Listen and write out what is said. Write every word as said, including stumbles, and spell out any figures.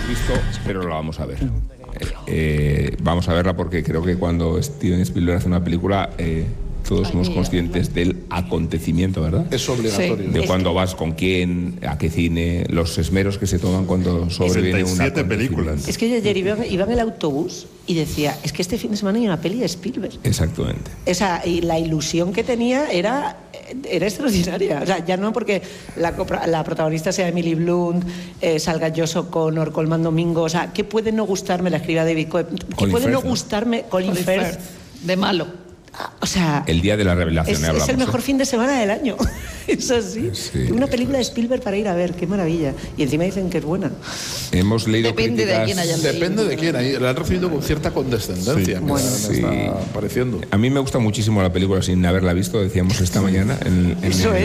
visto, pero la vamos a ver. Eh, vamos a verla porque creo que cuando Steven Spielberg hace una película, eh, todos somos conscientes del acontecimiento, ¿verdad? Es obligatorio. De cuándo vas, con quién, a qué cine, los esmeros que se toman cuando sobreviene una siete películas. Es que yo ayer iba, iba en el autobús y decía, es que este fin de semana hay una peli de Spielberg. Exactamente. Esa, y la ilusión que tenía era, era extraordinaria. O sea, ya no porque la, la protagonista sea Emily Blunt, eh, salga Josh O'Connor, Colman Domingo, o sea, ¿qué puede no gustarme? La escriba David Coe. ¿Qué Colin puede Firth, no ¿no? gustarme? Colin, Colin Firth. Firth, de malo. O sea, El día de la revelación, es, hablamos, es el mejor ¿eh? fin de semana del año. Es así. Sí. Una película de Spielberg para ir a ver, qué maravilla. Y encima dicen que es buena. Hemos leído Depende de críticas... quién haya leído. Depende de quién. Ahí la han recibido con cierta condescendencia. Sí. Me, Bueno, me sí. está pareciendo. A mí me gusta muchísimo la película sin haberla visto, decíamos esta mañana en, en Eso el,